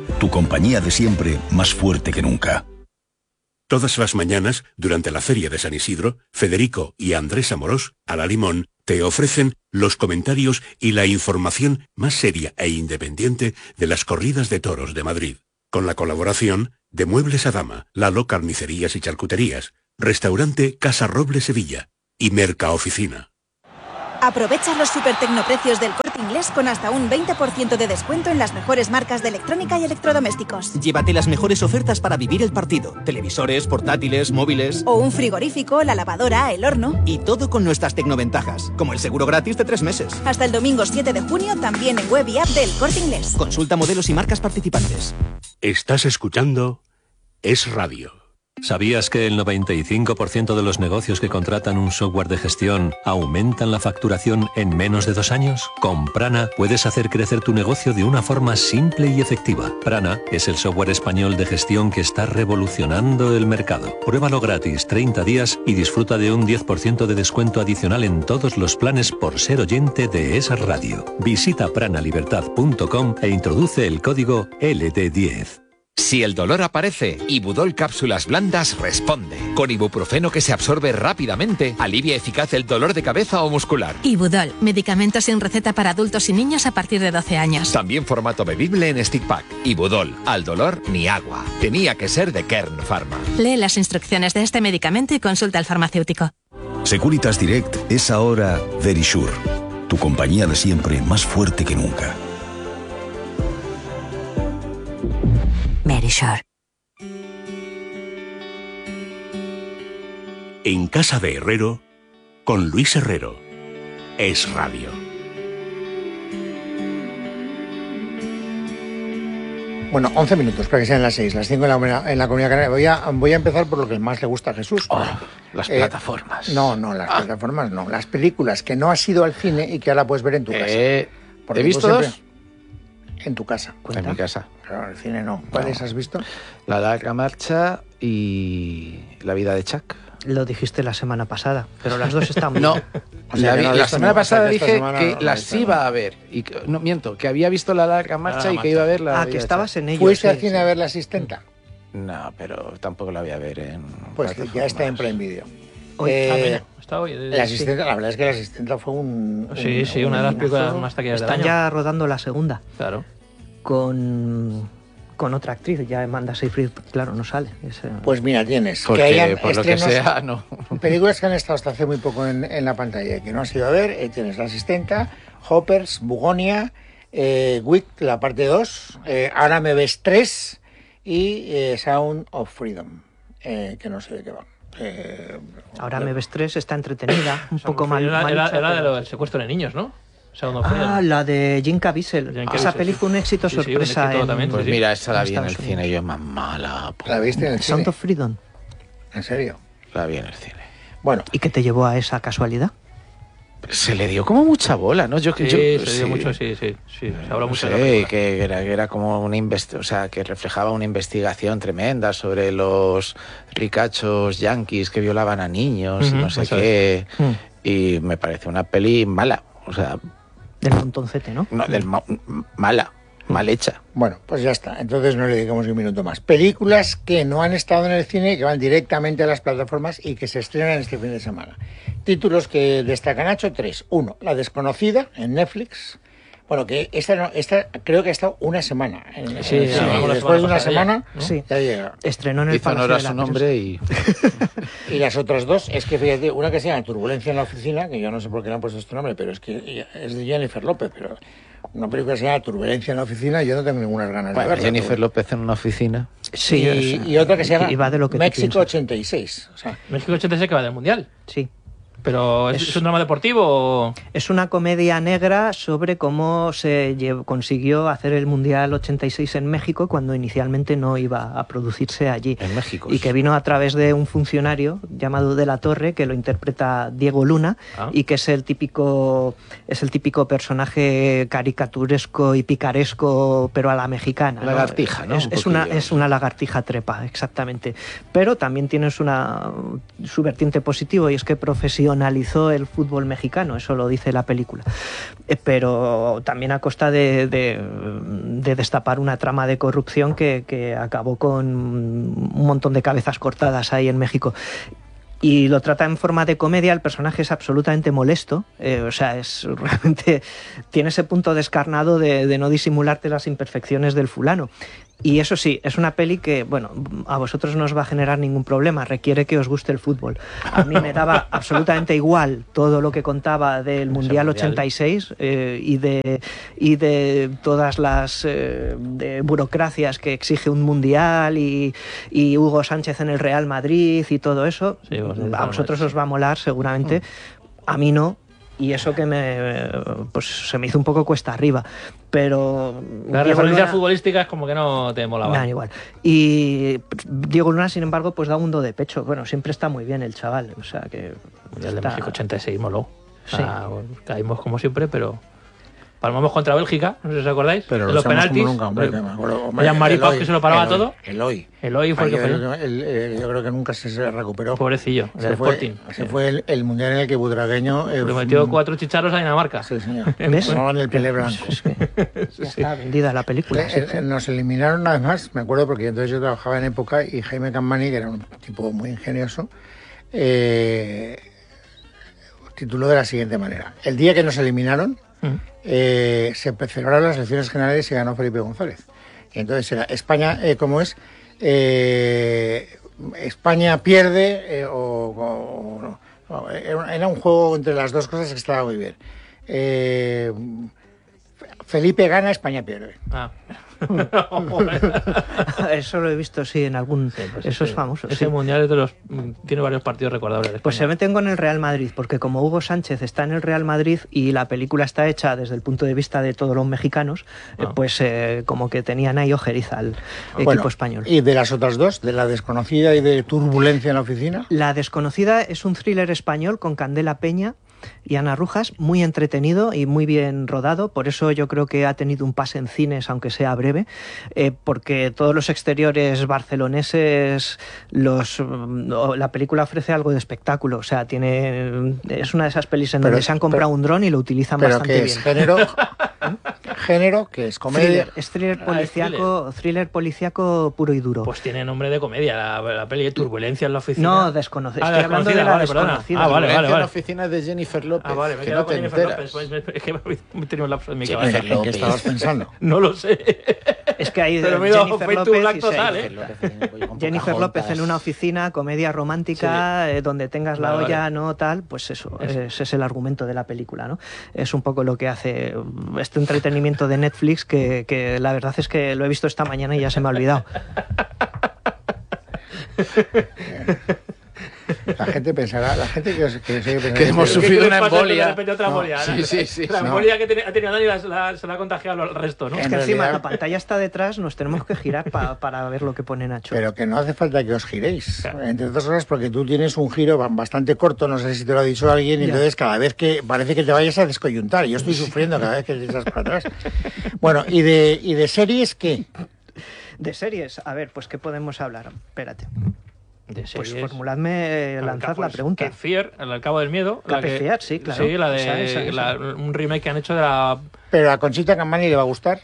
Speaker 9: tu compañía de siempre más fuerte que nunca.
Speaker 7: Todas las mañanas, durante la Feria de San Isidro, Federico y Andrés Amorós, a la Limón, te ofrecen los comentarios y la información más seria e independiente de las corridas de toros de Madrid. Con la colaboración de Muebles Adama, Lalo Carnicerías y Charcuterías, Restaurante Casa Roble Sevilla y Mercaoficina.
Speaker 15: Aprovecha los super tecnoprecios del Corte Inglés con hasta un veinte por ciento de descuento en las mejores marcas de electrónica y electrodomésticos.
Speaker 16: Llévate las mejores ofertas para vivir el partido. Televisores, portátiles, móviles...
Speaker 15: O un frigorífico, la lavadora, el horno...
Speaker 16: Y todo con nuestras tecnoventajas, como el seguro gratis de tres meses.
Speaker 15: Hasta el domingo siete de junio, también en web y app del Corte Inglés.
Speaker 16: Consulta modelos y marcas participantes.
Speaker 7: Estás escuchando Es Radio.
Speaker 17: ¿Sabías que el noventa y cinco por ciento de los negocios que contratan un software de gestión aumentan la facturación en menos de dos años? Con Prana puedes hacer crecer tu negocio de una forma simple y efectiva. Prana es el software español de gestión que está revolucionando el mercado. Pruébalo gratis treinta días y disfruta de un diez por ciento de descuento adicional en todos los planes por ser oyente de Es Radio. Visita pranalibertad punto com e introduce el código L D diez.
Speaker 18: Si el dolor aparece, Ibudol Cápsulas Blandas responde. Con ibuprofeno que se absorbe rápidamente, alivia eficaz el dolor de cabeza o muscular.
Speaker 19: Ibudol, medicamento sin receta para adultos y niños a partir de doce años.
Speaker 18: También formato bebible en stick pack. Ibudol, al dolor ni agua. Tenía que ser de Kern Pharma.
Speaker 19: Lee las instrucciones de este medicamento y consulta al farmacéutico.
Speaker 9: Securitas Direct es ahora Verisure, tu compañía de siempre más fuerte que nunca.
Speaker 19: Verisure.
Speaker 7: En casa de Herrero, con Luis Herrero. Es Radio.
Speaker 3: Bueno, once minutos para que sean las seis, las cinco en la, en la Comunidad Canaria. Voy a, voy a empezar por lo que más le gusta a Jesús.
Speaker 4: Oh, las eh, plataformas.
Speaker 3: No, no, las ah. plataformas no. Las películas que no has ido al cine y que ahora puedes ver en tu casa.
Speaker 4: Eh, ¿He visto siempre... dos?
Speaker 3: En tu casa.
Speaker 4: ¿Cuenta? En mi casa.
Speaker 3: Pero en el cine no. ¿Cuáles no. has visto?
Speaker 4: La Larga Marcha y La Vida de Chuck.
Speaker 1: Lo dijiste la semana pasada, pero las dos están bien.
Speaker 4: No,
Speaker 3: o sea,
Speaker 4: la,
Speaker 3: no
Speaker 4: la semana
Speaker 3: no,
Speaker 4: pasada
Speaker 3: o sea,
Speaker 4: dije
Speaker 3: semana
Speaker 4: que
Speaker 3: no,
Speaker 4: las
Speaker 3: no,
Speaker 4: iba a ver. Y que, no, miento, que había visto La Larga Marcha ah, y que iba a ver La
Speaker 1: Ah,
Speaker 4: Vida
Speaker 1: que estabas en ello.
Speaker 3: ¿Fuiste
Speaker 1: sí,
Speaker 3: al cine
Speaker 1: sí.
Speaker 3: a ver La Asistenta?
Speaker 4: No, pero tampoco la voy a ver en...
Speaker 3: Pues ya está en Prime Video.
Speaker 2: Hoy,
Speaker 3: eh,
Speaker 2: ah, está hoy. De,
Speaker 3: la, asistenta, sí. La verdad es que La Asistenta fue un...
Speaker 2: Sí,
Speaker 3: un,
Speaker 2: sí,
Speaker 3: un,
Speaker 2: una de las películas
Speaker 1: un,
Speaker 2: más taquilleras del
Speaker 1: Están
Speaker 2: año.
Speaker 1: ya rodando la segunda.
Speaker 2: Claro.
Speaker 1: Con... con otra actriz, ya Amanda Seyfried, claro, no sale. Es,
Speaker 3: pues mira, tienes
Speaker 4: porque,
Speaker 3: que hayan
Speaker 4: por lo que sea, no.
Speaker 3: Películas que han estado hasta hace muy poco en, en la pantalla y que no has ido a ver, eh, tienes La Asistenta, Hoppers, Bugonia, eh, Wick, la parte dos, eh, Ahora me ves tres y eh, Sound of Freedom, eh, que no sé de qué va. Eh,
Speaker 1: Ahora me ves tres, está entretenida, un poco mal,
Speaker 2: era,
Speaker 1: mal
Speaker 2: era,
Speaker 1: hecha,
Speaker 2: era
Speaker 1: pero...
Speaker 2: de lo del secuestro de niños, ¿no?
Speaker 1: Ah, la de Jim Caviezel.
Speaker 2: Jim
Speaker 1: Esa peli fue un éxito
Speaker 2: sí, sí,
Speaker 1: sorpresa.
Speaker 2: un éxito
Speaker 1: en...
Speaker 2: también,
Speaker 4: Pues
Speaker 2: sí,
Speaker 4: mira, esa la vi en el
Speaker 1: Estados
Speaker 4: cine y yo es más mala.
Speaker 3: ¿La viste en el cine?
Speaker 1: Sound of Freedom.
Speaker 3: ¿En serio?
Speaker 4: La vi en el cine.
Speaker 3: Bueno.
Speaker 1: ¿Y qué te llevó a esa casualidad?
Speaker 4: Se le dio como mucha bola, ¿no? Yo,
Speaker 2: sí,
Speaker 4: yo,
Speaker 2: se
Speaker 4: sí.
Speaker 2: dio mucho, sí, sí. sí se habló mucho
Speaker 4: sí,
Speaker 2: de la película.
Speaker 4: que era, que era como una investi- o sea, que reflejaba una investigación tremenda sobre los ricachos yanquis que violaban a niños uh-huh, y no sé qué. Es. Uh-huh. Y me parece una peli mala, o sea...
Speaker 1: Del montoncete, ¿no?
Speaker 4: No, del ma- mala, mal hecha.
Speaker 3: Bueno, pues ya está. Entonces no le dedicamos un minuto más. Películas que no han estado en el cine y que van directamente a las plataformas y que se estrenan este fin de semana. Títulos que destacan Nacho, tres. Uno, La Desconocida, en Netflix. Bueno, que esta, no, esta creo que ha estado una semana. En,
Speaker 2: sí,
Speaker 3: en
Speaker 2: sí,
Speaker 3: sí,
Speaker 2: sí.
Speaker 3: Después de una semana,
Speaker 1: ¿no? Sí.
Speaker 3: Ya llega.
Speaker 1: Estrenó en el
Speaker 4: Hizo honor a su nombre y...
Speaker 3: y las otras dos, es que fíjate, una que se llama Turbulencia en la Oficina, que yo no sé por qué le han puesto este nombre, pero es que es de Jennifer López, pero una película que se llama Turbulencia en la Oficina, yo no tengo ninguna ganas
Speaker 4: bueno,
Speaker 3: de verla.
Speaker 4: Jennifer
Speaker 3: pero...
Speaker 4: López en una oficina.
Speaker 3: Sí, y, y otra que se llama
Speaker 1: de lo que
Speaker 3: México ochenta y seis. O sea,
Speaker 2: México ochenta y seis que va del Mundial.
Speaker 1: Sí.
Speaker 2: ¿Pero es, es un drama deportivo o...?
Speaker 1: Es una comedia negra sobre cómo se llev- consiguió hacer el Mundial ochenta y seis en México cuando inicialmente no iba a producirse allí.
Speaker 4: En México.
Speaker 1: Y que vino a través de un funcionario llamado De la Torre, que lo interpreta Diego Luna, ah. y que es el típico es el típico personaje caricaturesco y picaresco, pero a la mexicana.
Speaker 4: Lagartija, ¿no?
Speaker 1: Es, es, una, es una lagartija trepa, exactamente. Pero también tienes una su vertiente positiva, y es que profesión nacionalizó el fútbol mexicano, eso lo dice la película. Eh, pero también a costa de, de, de destapar una trama de corrupción que, que acabó con un montón de cabezas cortadas ahí en México. Y lo trata en forma de comedia, el personaje es absolutamente molesto, eh, o sea, es realmente tiene ese punto descarnado de, de no disimularte las imperfecciones del fulano. Y eso sí, es una peli que, bueno, a vosotros no os va a generar ningún problema, requiere que os guste el fútbol. A mí me daba absolutamente igual todo lo que contaba del Mundial ochenta y seis eh, y, de, y de todas las eh, de burocracias que exige un Mundial y, y Hugo Sánchez en el Real Madrid y todo eso. Sí, a vosotros os va a molar seguramente, a mí no. Y eso que me pues se me hizo un poco cuesta arriba, pero
Speaker 2: las referencias Luna, futbolísticas como que no te molaban.
Speaker 1: Me dan igual. Y Diego Luna, sin embargo, pues da un do de pecho. Bueno, siempre está muy bien el chaval, o sea que
Speaker 2: Mundial de México ochenta y seis moló.
Speaker 1: Sí.
Speaker 2: O sea, caímos como siempre, pero palmamos contra Bélgica, no sé si os acordáis.
Speaker 3: Pero
Speaker 2: de los penaltis.
Speaker 3: Nunca, hombre, que me acuerdo.
Speaker 2: Eran Maripaz que se lo paraba
Speaker 3: Eloy,
Speaker 2: todo.
Speaker 3: Eloy.
Speaker 2: Eloy fue el que falló.
Speaker 3: El, el, yo creo que nunca se recuperó.
Speaker 2: Pobrecillo,
Speaker 3: se
Speaker 2: el
Speaker 3: fue,
Speaker 2: Sporting.
Speaker 3: Se fue el, el mundial en el que Butragueño
Speaker 2: eh, le metió cuatro chicharros a Dinamarca.
Speaker 3: Sí, señor. Tomaban el pelé blanco.
Speaker 1: Es que ya está vendida la película.
Speaker 3: Eh, eh, nos eliminaron además, me acuerdo porque entonces yo trabajaba en Época y Jaime Campani, que era un tipo muy ingenioso, eh, tituló de la siguiente manera: el día que nos eliminaron, Eh, se celebraron las elecciones generales y ganó Felipe González. Y entonces era España, eh, ¿cómo es? Eh, España pierde eh, o, o, o era un juego entre las dos cosas que estaba muy bien. Eh, Felipe gana, España pierde.
Speaker 2: Ah.
Speaker 1: Eso lo he visto, sí, en algún... Sí, pues eso ese, es famoso.
Speaker 2: Ese
Speaker 1: sí.
Speaker 2: mundial es de los, tiene varios partidos recordables.
Speaker 1: Pues se meten con el Real Madrid, porque como Hugo Sánchez está en el Real Madrid y la película está hecha desde el punto de vista de todos los mexicanos, ah. eh, pues eh, como que tenían ahí ojeriza al
Speaker 3: bueno,
Speaker 1: equipo español.
Speaker 3: ¿Y de las otras dos? ¿De La desconocida y de Turbulencia en la oficina?
Speaker 1: La desconocida es un thriller español con Candela Peña y Ana Rujas, muy entretenido y muy bien rodado, por eso yo creo que ha tenido un pase en cines, aunque sea breve, eh, porque todos los exteriores barceloneses, los, la película ofrece algo de espectáculo, o sea, tiene es una de esas pelis en pero, donde se han comprado pero, un dron y lo utilizan
Speaker 3: pero
Speaker 1: bastante
Speaker 3: que
Speaker 1: bien.
Speaker 3: Es género, género, que es comedia.
Speaker 1: Thriller, es thriller policíaco, ah, thriller policíaco puro y duro.
Speaker 2: Pues tiene nombre de comedia, la, la peli de Turbulencia en la oficina.
Speaker 1: No, desconocida.
Speaker 2: Ah,
Speaker 1: Estoy hablando de la
Speaker 2: vale,
Speaker 1: desconocida.
Speaker 2: Ah, vale, vale, vale.
Speaker 4: La oficina de Jennifer López,
Speaker 2: ah, vale, me
Speaker 4: que no te enteras.
Speaker 2: López. Es que me he tenido un lapso en mi
Speaker 3: cabeza.
Speaker 2: cabeza.
Speaker 3: ¿En qué estabas pensando?
Speaker 2: No lo sé.
Speaker 1: Es que hay
Speaker 2: Pero
Speaker 1: Jennifer López,
Speaker 2: total, ¿eh?
Speaker 1: Jennifer López en una oficina, comedia romántica, sí. eh, donde tengas la vale, olla, vale. no tal, pues eso, eso. Ese es el argumento de la película, ¿no? Es un poco lo que hace este entretenimiento de Netflix que, que la verdad es que lo he visto esta mañana y ya se me ha olvidado.
Speaker 3: La gente pensará, la gente que, que, que,
Speaker 4: que hemos sufrido una embolia.
Speaker 2: De repente otra embolia,
Speaker 4: no, sí, sí, sí.
Speaker 2: La embolia no. que ha tenido Dani la, la, se la ha contagiado al resto, ¿no?
Speaker 1: Es que encima realidad... la pantalla está detrás, nos tenemos que girar pa, para ver lo que pone Nacho.
Speaker 3: Pero que no hace falta que os giréis, claro. Entre otras cosas porque tú tienes un giro bastante corto, no sé si te lo ha dicho alguien, y entonces cada vez que parece que te vayas a descoyuntar, yo estoy sufriendo cada vez que te echas para atrás. Bueno, ¿y de, y de series qué?
Speaker 1: De series, a ver, pues ¿qué podemos hablar? Espérate.
Speaker 2: De
Speaker 1: pues formuladme, eh, lanzad la pregunta.
Speaker 2: Cape Fear, el cabo del miedo.
Speaker 1: Cape Fear, sí, claro.
Speaker 2: Sí, la de
Speaker 1: esa, esa, esa.
Speaker 2: La, un remake que han hecho de la...
Speaker 3: ¿Pero a Conchita Campani le va a gustar?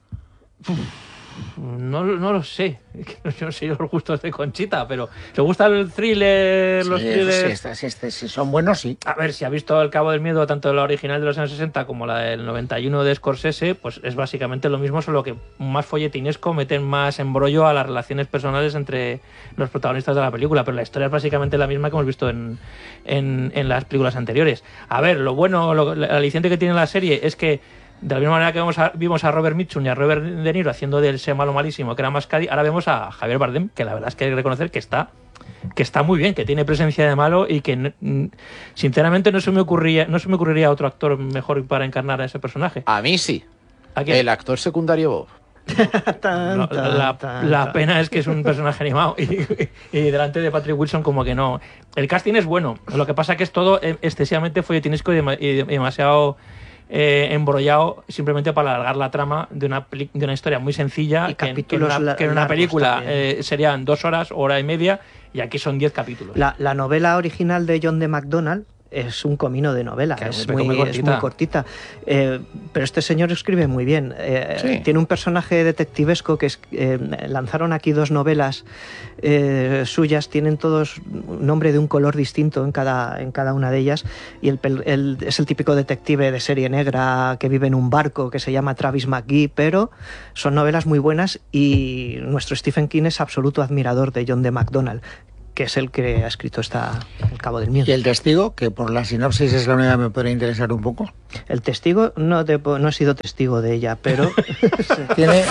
Speaker 2: No, no lo sé. Yo no sé los gustos de Conchita, pero ¿te gusta el thriller?
Speaker 3: Sí,
Speaker 2: los thrillers?
Speaker 3: Si, está, si, está, si son buenos, sí.
Speaker 2: A ver, si ha visto El Cabo del Miedo, tanto la original de los años sesenta como la del noventa y uno de Scorsese, pues es básicamente lo mismo, solo que más folletinesco, meten más embrollo a las relaciones personales entre los protagonistas de la película, pero la historia es básicamente la misma que hemos visto en, en, en las películas anteriores. A ver, lo bueno, lo, el aliciente que tiene la serie es que de la misma manera que vimos a, vimos a Robert Mitchum y a Robert De Niro haciendo del ese malo malísimo que era Mascari, ahora vemos a Javier Bardem, que la verdad es que hay que reconocer que está que está muy bien, que tiene presencia de malo y que sinceramente no se me ocurría no se me ocurriría otro actor mejor para encarnar a ese personaje.
Speaker 4: A mí sí.
Speaker 2: ¿A quién?
Speaker 4: El actor secundario Bob.
Speaker 2: No, la, la pena es que es un personaje animado y, y, y delante de Patrick Wilson como que no. El casting es bueno, lo que pasa que es todo excesivamente folletinesco y, y demasiado eh, embrollado simplemente para alargar la trama de una, de una historia muy sencilla
Speaker 1: y
Speaker 2: que,
Speaker 1: capítulos
Speaker 2: que, en una, que en una película eh, serían dos horas, hora y media, y aquí son diez capítulos.
Speaker 1: La, la novela original de John de MacDonald es un comino de novela,
Speaker 2: Que
Speaker 1: es,
Speaker 2: muy,
Speaker 1: muy,
Speaker 2: muy
Speaker 1: es
Speaker 2: cortita.
Speaker 1: muy cortita. Eh, pero este señor escribe muy bien. Eh,
Speaker 4: Sí.
Speaker 1: Tiene un personaje detectivesco que es, eh, lanzaron aquí dos novelas eh, suyas, tienen todos un nombre de un color distinto en cada, en cada una de ellas, y el, pel- el- es el típico detective de serie negra que vive en un barco, que se llama Travis McGee, pero son novelas muy buenas, y nuestro Stephen King es absoluto admirador de John D. MacDonald, que es el que ha escrito esta El Cabo del Miedo.
Speaker 3: ¿Y El Testigo? Que por la sinopsis es la única que me podría interesar un poco.
Speaker 1: El Testigo, no, te po- no he sido testigo de ella, pero
Speaker 3: Tiene...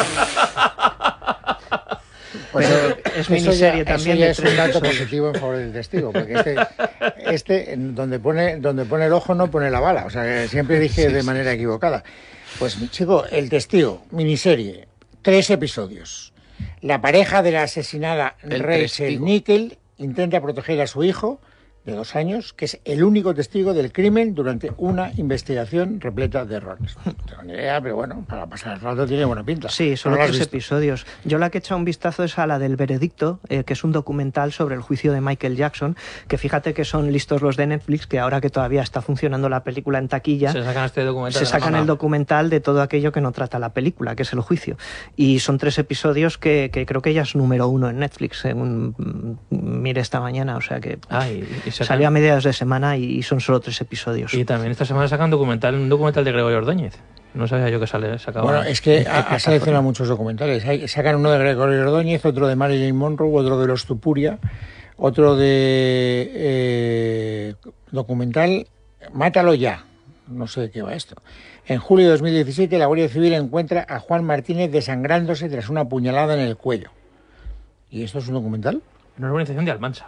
Speaker 3: Pues
Speaker 1: Pero
Speaker 3: eh,
Speaker 1: es
Speaker 3: eso
Speaker 1: miniserie
Speaker 3: ya,
Speaker 1: también
Speaker 3: eso ya
Speaker 1: de
Speaker 3: es
Speaker 1: tres
Speaker 3: un dato
Speaker 1: episodios.
Speaker 3: positivo en favor del Testigo, porque este, este en donde pone donde pone el ojo no pone la bala, o sea, que siempre dije
Speaker 4: Sí,
Speaker 3: de
Speaker 4: sí.
Speaker 3: manera equivocada. Pues chico, El Testigo, miniserie, tres episodios. La pareja de la asesinada
Speaker 4: El
Speaker 3: Rachel
Speaker 4: Testigo.
Speaker 3: Nickel intenta proteger a su hijo de dos años, que es el único testigo del crimen durante una investigación repleta de errores. No tengo ni idea, pero bueno, para pasar el rato tiene buena pinta.
Speaker 1: Sí, solo
Speaker 3: ¿No lo has
Speaker 1: tres
Speaker 3: visto?
Speaker 1: episodios. Yo la que he echado un vistazo es a la del Veredicto, eh, que es un documental sobre el juicio de Michael Jackson, que fíjate que son listos los de Netflix, que ahora que todavía está funcionando la película en taquilla,
Speaker 2: Se sacan este documental.
Speaker 1: se
Speaker 2: de la
Speaker 1: sacan
Speaker 2: manga.
Speaker 1: el documental de todo aquello que no trata la película, que es el juicio. Y son tres episodios que, que creo que ya es número uno en Netflix, según mm, mire esta mañana, o sea que
Speaker 2: Ah, y, y sacan-
Speaker 1: salió a mediados de semana y son solo tres episodios.
Speaker 2: Y también esta semana sacan documental, un documental de Gregorio Ordóñez. No sabía yo que sale, sacaba.
Speaker 3: Bueno, es que ha, ha seleccionado muchos documentales. Hay- sacan uno de Gregorio Ordóñez, otro de Marilyn Monroe, otro de los Tupuria, otro de eh, documental Mátalo ya. No sé de qué va esto. En julio de dos mil diecisiete, la Guardia Civil encuentra a Juan Martínez desangrándose tras una puñalada en el cuello. ¿Y esto es un documental?
Speaker 2: Una urbanización de Almansa.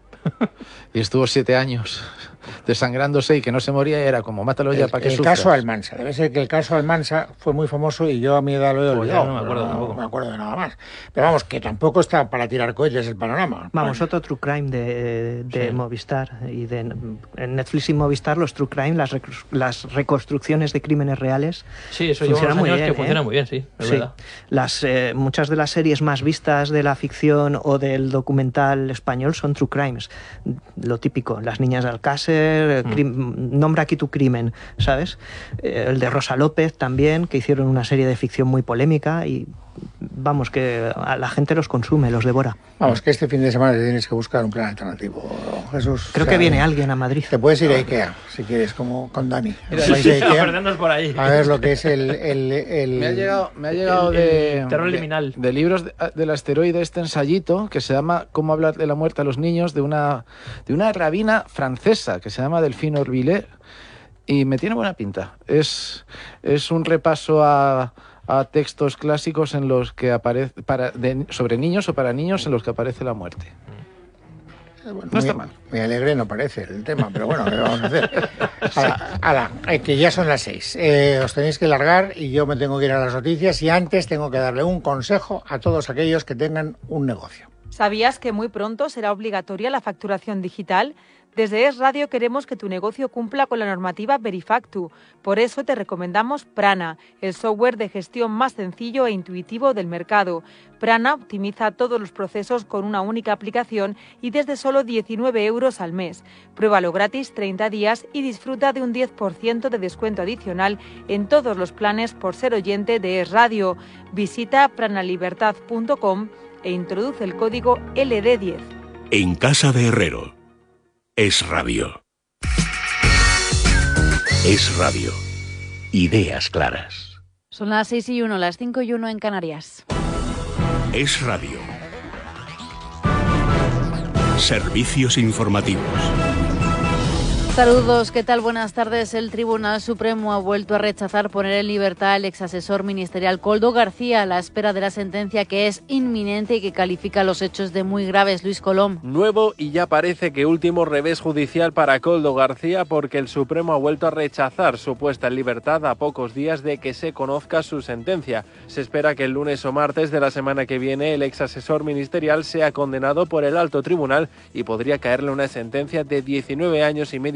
Speaker 4: Y estuvo siete años desangrándose y que no se moría, y era como, mátalo ya
Speaker 3: El,
Speaker 4: para que
Speaker 3: el
Speaker 4: sufras.
Speaker 3: caso Almansa. Debe ser que el caso Almansa fue muy famoso y yo a mi edad lo he
Speaker 2: Pues ya
Speaker 3: olvidado.
Speaker 2: no me acuerdo
Speaker 3: pero
Speaker 2: tampoco.
Speaker 3: me acuerdo de nada más. Pero vamos, que tampoco está para tirar cohetes el panorama.
Speaker 1: Vamos, otro True Crime de, de
Speaker 3: Sí.
Speaker 1: Movistar. Y de, en Netflix y Movistar, los True Crime, las, recru- las reconstrucciones de crímenes reales.
Speaker 2: Sí, eso lleva
Speaker 1: funcionan
Speaker 2: unos
Speaker 1: muy
Speaker 2: años
Speaker 1: bien,
Speaker 2: que
Speaker 1: ¿eh?
Speaker 2: funciona muy bien, sí, es
Speaker 1: Sí.
Speaker 2: verdad.
Speaker 1: Las, eh, muchas de las series más vistas de la ficción o del documental español son True Crimes. Lo típico, Las Niñas de Alcácer,
Speaker 2: Mm.
Speaker 1: crim- Nombra aquí tu crimen, ¿sabes? Eh, el de Rosa López también, que hicieron una serie de ficción muy polémica y vamos, que a la gente los consume, los devora.
Speaker 3: Vamos, que este fin de semana te tienes que buscar un plan alternativo, Jesús.
Speaker 1: Creo
Speaker 3: O sea,
Speaker 1: que viene alguien a Madrid.
Speaker 3: Te puedes ir a Ikea, si quieres, como con Dani.
Speaker 2: Mira,
Speaker 3: Os vais a
Speaker 2: a
Speaker 3: Ikea
Speaker 2: perdernos por ahí.
Speaker 3: a ver lo que es el... el, el-
Speaker 4: Me ha llegado, me ha llegado
Speaker 2: el-
Speaker 4: de,
Speaker 2: el terror
Speaker 4: de-
Speaker 2: liminal.
Speaker 4: de libros de- del asteroide, este ensayito que se llama Cómo hablar de la muerte a los niños, de una, de una rabina francesa que se llama Delphine Orvillé, y me tiene buena pinta. Es, es un repaso a, a textos clásicos en los que aparece para, de- sobre niños o para niños en los que aparece la muerte.
Speaker 3: Bueno,
Speaker 4: No está
Speaker 3: muy,
Speaker 4: mal.
Speaker 3: muy alegre no parece el tema, pero bueno, ¿qué vamos a hacer? Ala, ala, eh, que ya son las seis. Eh, os tenéis que largar y yo me tengo que ir a las noticias, y antes tengo que darle un consejo a todos aquellos que tengan un negocio.
Speaker 20: ¿Sabías que muy pronto será obligatoria la facturación digital? Desde Es Radio queremos que tu negocio cumpla con la normativa Verifactu. Por eso te recomendamos Prana, el software de gestión más sencillo e intuitivo del mercado. Prana optimiza todos los procesos con una única aplicación y desde solo diecinueve euros al mes. Pruébalo gratis treinta días y disfruta de un diez por ciento de descuento adicional en todos los planes por ser oyente de Es Radio. Visita pranalibertad punto com e introduce el código L D diez.
Speaker 7: En casa de Herrero. Es Radio. Es Radio. Ideas claras.
Speaker 21: Son las seis y uno, las cinco y uno en Canarias.
Speaker 7: Es Radio. Servicios informativos.
Speaker 21: Saludos, ¿qué tal? Buenas tardes. El Tribunal Supremo ha vuelto a rechazar poner en libertad al exasesor ministerial Koldo García a la espera de la sentencia que es inminente y que califica los hechos de muy graves. Luis Colom.
Speaker 22: Nuevo y ya parece que último revés judicial para Koldo García, porque el Supremo ha vuelto a rechazar su puesta en libertad a pocos días de que se conozca su sentencia. Se espera que el lunes o martes de la semana que viene el exasesor ministerial sea condenado por el alto tribunal y podría caerle una sentencia de diecinueve años y medio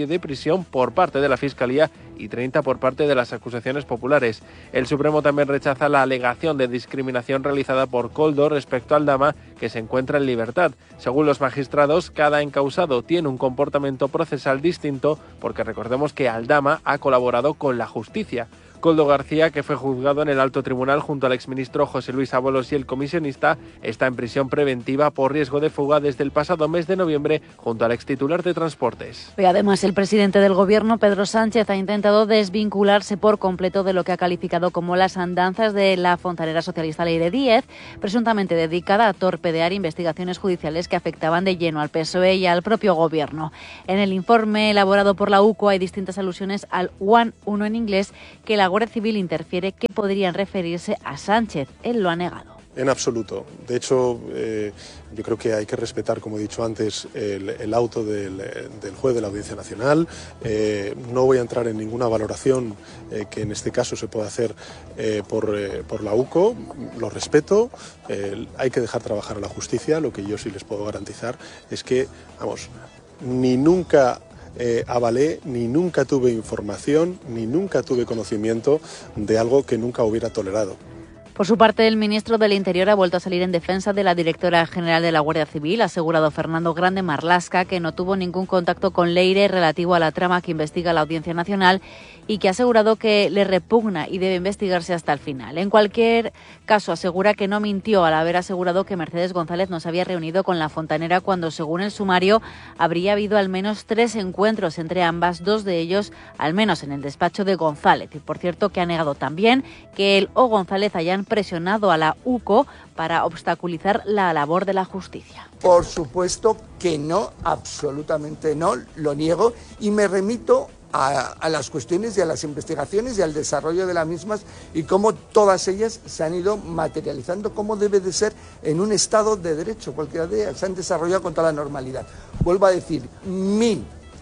Speaker 22: año de prisión por parte de la Fiscalía y treinta por parte de las acusaciones populares. El Supremo también rechaza la alegación de discriminación realizada por Koldo respecto a Aldama, que se encuentra en libertad. Según los magistrados, cada encausado tiene un comportamiento procesal distinto porque recordemos que Aldama ha colaborado con la justicia. Koldo García, que fue juzgado en el alto tribunal junto al exministro José Luis Ábalos y el comisionista, está en prisión preventiva por riesgo de fuga desde el pasado mes de noviembre junto al extitular de Transportes.
Speaker 21: Y además, el presidente del Gobierno, Pedro Sánchez, ha intentado desvincularse por completo de lo que ha calificado como las andanzas de la fontanera socialista Leire Díez, presuntamente dedicada a torpedear investigaciones judiciales que afectaban de lleno al P S O E y al propio Gobierno. En el informe elaborado por la U C O hay distintas alusiones al One uno en inglés que la Guardia Civil interfiere que podrían referirse a Sánchez. Él lo ha negado.
Speaker 5: En absoluto. De hecho, eh, yo creo que hay que respetar, como he dicho antes, el, el auto del, del juez de la Audiencia Nacional. Eh, no voy a entrar en ninguna valoración eh, que en este caso se pueda hacer eh, por, eh, por la U C O. Lo respeto. Eh, hay que dejar trabajar a la justicia. Lo que yo sí les puedo garantizar es que, vamos, ni nunca... Eh, avalé, ni nunca tuve información, ni nunca tuve conocimiento de algo que nunca hubiera tolerado.
Speaker 21: Por su parte, el ministro del Interior ha vuelto a salir en defensa de la directora general de la Guardia Civil, ha asegurado Fernando Grande Marlasca que no tuvo ningún contacto con Leire relativo a la trama que investiga la Audiencia Nacional y que ha asegurado que le repugna y debe investigarse hasta el final. En cualquier caso, asegura que no mintió al haber asegurado que Mercedes González no se había reunido con la fontanera cuando, según el sumario, habría habido al menos tres encuentros entre ambas, dos de ellos al menos en el despacho de González. Y por cierto, que ha negado también que él o González hayan presionado a la U C O para obstaculizar la labor de la justicia.
Speaker 10: Por supuesto que no, absolutamente no, lo niego y me remito a, a las cuestiones y a las investigaciones y al desarrollo de las mismas y cómo todas ellas se han ido materializando como debe de ser en un Estado de Derecho. Cualquiera de ellas se han desarrollado con toda la normalidad. Vuelvo a decir, mi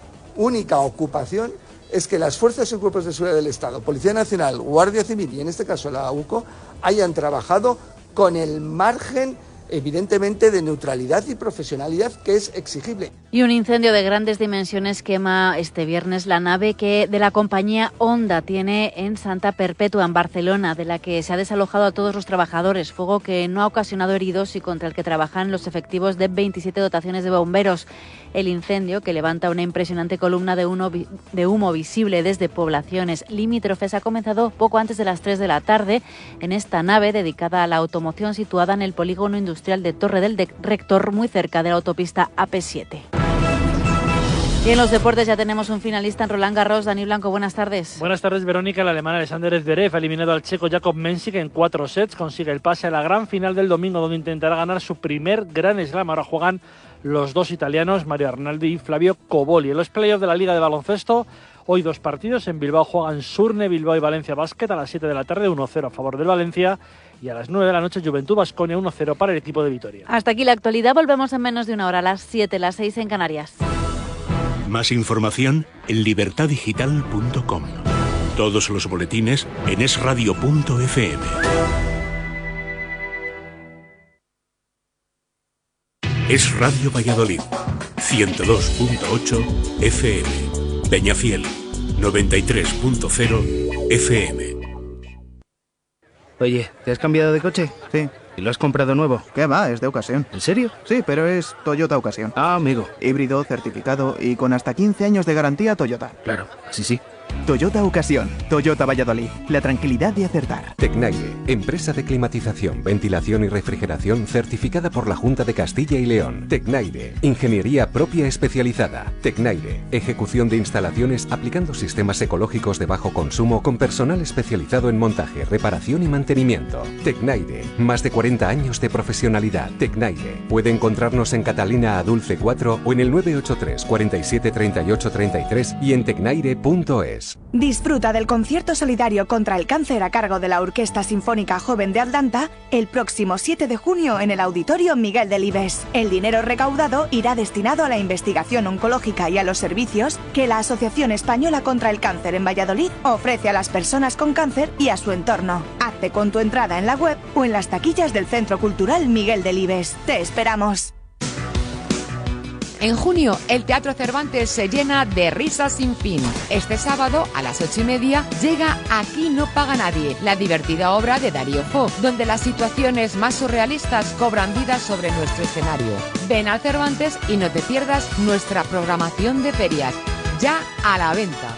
Speaker 10: única ocupación es que las fuerzas y cuerpos de seguridad del Estado, Policía Nacional, Guardia Civil y en este caso la U C O, hayan trabajado con el margen evidentemente de neutralidad y profesionalidad que es exigible.
Speaker 21: Y un incendio de grandes dimensiones quema este viernes la nave que de la compañía Honda tiene en Santa Perpetua, en Barcelona, de la que se ha desalojado a todos los trabajadores, fuego que no ha ocasionado heridos y contra el que trabajan los efectivos de veintisiete dotaciones de bomberos. El incendio, que levanta una impresionante columna de humo, de humo visible desde poblaciones limítrofes, ha comenzado poco antes de las tres de la tarde en esta nave dedicada a la automoción situada en el polígono industrial de Torre del Rector, muy cerca de la autopista A P siete. Y en los deportes ya tenemos un finalista en Roland Garros. Dani Blanco, buenas tardes.
Speaker 2: Buenas tardes, Verónica. El alemán Alexander Zverev ha eliminado al checo Jakub Mensik en cuatro sets. Consigue el pase a la gran final del domingo, donde intentará ganar su primer Grand Slam. Ahora juegan los dos italianos, Mario Arnaldi y Flavio Cobolli. En los playoffs de la Liga de Baloncesto, hoy dos partidos. En Bilbao juegan Surne, Bilbao y Valencia Basket a las siete de la tarde, uno cero a favor del Valencia. Y a las nueve de la noche, Juventud Baskonia, uno cero para el equipo de Vitoria.
Speaker 21: Hasta aquí la actualidad. Volvemos en menos de una hora, a las siete, las seis en Canarias.
Speaker 7: Más información en libertad digital punto com. Todos los boletines en es radio punto efe eme. Es Radio Valladolid, ciento dos punto ocho efe eme. Peñafiel, noventa y tres punto cero efe eme.
Speaker 23: Oye, ¿te has cambiado de coche?
Speaker 24: Sí.
Speaker 23: ¿Y lo has comprado nuevo?
Speaker 24: ¿Qué va? Es de ocasión.
Speaker 23: ¿En serio?
Speaker 24: Sí, pero es Toyota Ocasión.
Speaker 23: Ah, amigo.
Speaker 24: Híbrido, certificado y con hasta quince años de garantía Toyota.
Speaker 23: Claro, sí, sí.
Speaker 24: Toyota Ocasión, Toyota Valladolid, la tranquilidad de acertar.
Speaker 25: Tecnaire, empresa de climatización, ventilación y refrigeración certificada por la Junta de Castilla y León. Tecnaire, ingeniería propia especializada. Tecnaire, ejecución de instalaciones aplicando sistemas ecológicos de bajo consumo con personal especializado en montaje, reparación y mantenimiento. Tecnaire, más de cuarenta años de profesionalidad. Tecnaire, puede encontrarnos en Catalina Adulce cuatro o en el nueve ocho tres, cuarenta y siete, treinta y ocho, treinta y tres y en tecnaire punto es.
Speaker 26: Disfruta del concierto solidario contra el cáncer a cargo de la Orquesta Sinfónica Joven de Atlanta el próximo siete de junio en el Auditorio Miguel Delibes. El dinero recaudado irá destinado a la investigación oncológica y a los servicios que la Asociación Española contra el Cáncer en Valladolid ofrece a las personas con cáncer y a su entorno. Hazte con tu entrada en la web o en las taquillas del Centro Cultural Miguel Delibes. ¡Te esperamos!
Speaker 6: En junio, el Teatro Cervantes se llena de risas sin fin. Este sábado, a las ocho y media, llega Aquí no paga nadie, la divertida obra de Darío Fo, donde las situaciones más surrealistas cobran vida sobre nuestro escenario. Ven al Cervantes y no te pierdas nuestra programación de ferias, ya a la venta.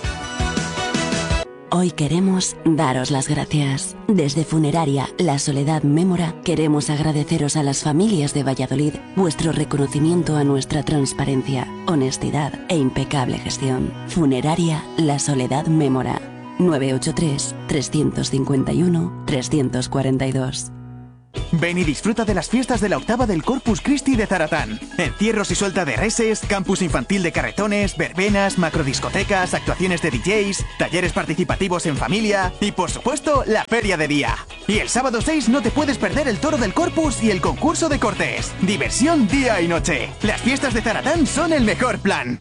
Speaker 8: Hoy queremos daros las gracias. Desde Funeraria La Soledad Mémora queremos agradeceros a las familias de Valladolid vuestro reconocimiento a nuestra transparencia, honestidad e impecable gestión. Funeraria La Soledad Mémora. nueve ocho tres, tres cinco uno, tres cuatro dos.
Speaker 24: Ven y disfruta de las fiestas de la octava del Corpus Christi de Zaratán. Encierros y suelta de reses, campus infantil de carretones, verbenas, macrodiscotecas, actuaciones de D Js, talleres participativos en familia y, por supuesto, la feria de día. Y el sábado seis no te puedes perder el toro del Corpus y el concurso de cortes. Diversión día y noche. Las fiestas de Zaratán son el mejor plan.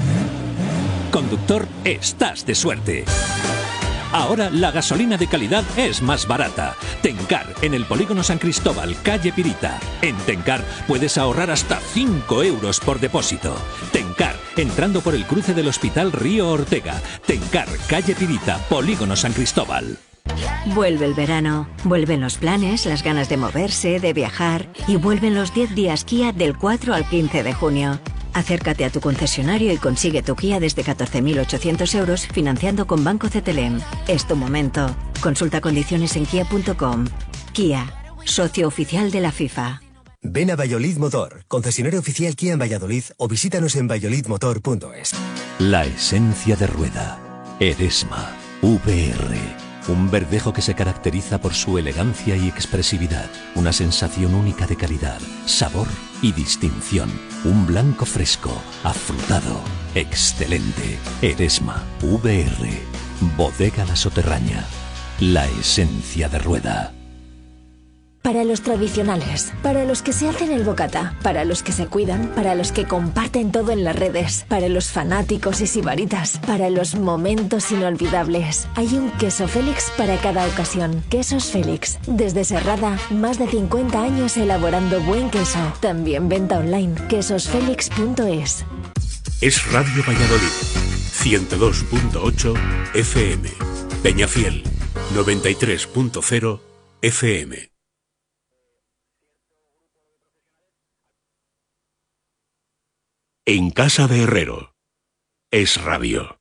Speaker 17: Conductor, estás de suerte. Ahora la gasolina de calidad es más barata. Tencar, en el Polígono San Cristóbal, calle Pirita. En Tencar puedes ahorrar hasta cinco euros por depósito. Tencar, entrando por el cruce del Hospital Río Ortega. Tencar, calle Pirita, Polígono San Cristóbal.
Speaker 11: Vuelve el verano, vuelven los planes, las ganas de moverse, de viajar y vuelven los diez días Kia del cuatro al quince de junio. Acércate a tu concesionario y consigue tu Kia desde catorce mil ochocientos euros financiando con Banco C T L E M. Es tu momento. Consulta condiciones en kia punto com. Kia, socio oficial de la FIFA.
Speaker 12: Ven a Valladolid Motor, concesionario oficial Kia en Valladolid o visítanos en valladolid motor punto es.
Speaker 17: La esencia de rueda. Eresma. V R. Un verdejo que se caracteriza por su elegancia y expresividad. Una sensación única de calidad, sabor y distinción. Un blanco fresco, afrutado, excelente. Eresma, V R, Bodega La Soterraña. La esencia de rueda.
Speaker 13: Para los tradicionales, para los que se hacen el bocata, para los que se cuidan, para los que comparten todo en las redes, para los fanáticos y sibaritas, para los momentos inolvidables. Hay un queso Félix para cada ocasión. Quesos Félix. Desde Serrada, más de cincuenta años elaborando buen queso. También venta online. quesos félix punto es.
Speaker 7: Es Radio Valladolid, ciento dos punto ocho F M. Peñafiel, noventa y tres punto cero F M. En casa de Herrero. Es radio.